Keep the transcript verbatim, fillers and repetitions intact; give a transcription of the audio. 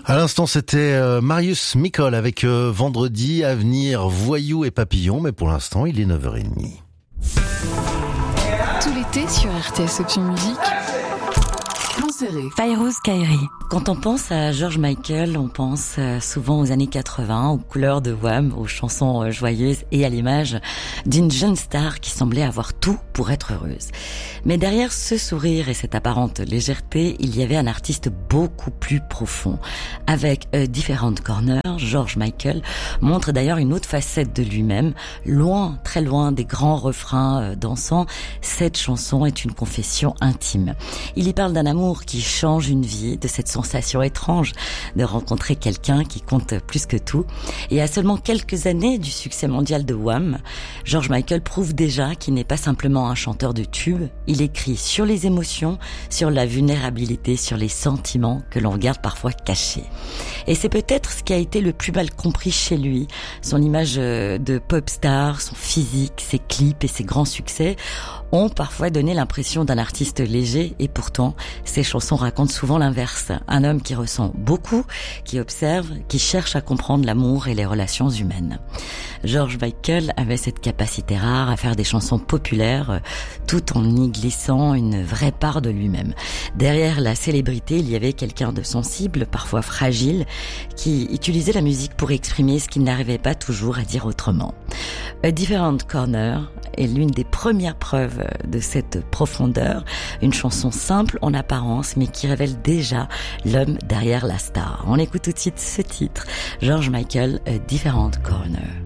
À l'instant, c'était euh, Marius Micol avec euh, Vendredi, Avenir, Voyou et Papillon, mais pour l'instant, il est neuf heures trente. Tout l'été sur R T S Option Musique. Fairouz Kairi. Quand on pense à George Michael, on pense souvent aux années quatre-vingts, aux couleurs de Wham, aux chansons joyeuses et à l'image d'une jeune star qui semblait avoir tout pour être heureuse. Mais derrière ce sourire et cette apparente légèreté, il y avait un artiste beaucoup plus profond. Avec A Different Corner, George Michael montre d'ailleurs une autre facette de lui-même. Loin, très loin des grands refrains dansants, cette chanson est une confession intime. Il y parle d'un amour qui change une vie, de cette sensation étrange de rencontrer quelqu'un qui compte plus que tout. Et à seulement quelques années du succès mondial de Wham, George Michael prouve déjà qu'il n'est pas simplement un chanteur de tubes. Il écrit sur les émotions, sur la vulnérabilité, sur les sentiments que l'on garde parfois cachés. Et c'est peut-être ce qui a été le plus mal compris chez lui. Son image de pop star, son physique, ses clips et ses grands succès ont parfois donné l'impression d'un artiste léger, et pourtant, ses chansons racontent souvent l'inverse. Un homme qui ressent beaucoup, qui observe, qui cherche à comprendre l'amour et les relations humaines. George Michael avait cette capacité rare à faire des chansons populaires, tout en y glissant une vraie part de lui-même. Derrière la célébrité, il y avait quelqu'un de sensible, parfois fragile, qui utilisait la musique pour exprimer ce qu'il n'arrivait pas toujours à dire autrement. A Different Corner est l'une des premières preuves de cette profondeur, une chanson simple en apparence mais qui révèle déjà l'homme derrière la star. On écoute tout de suite ce titre, George Michael, A Different Corner.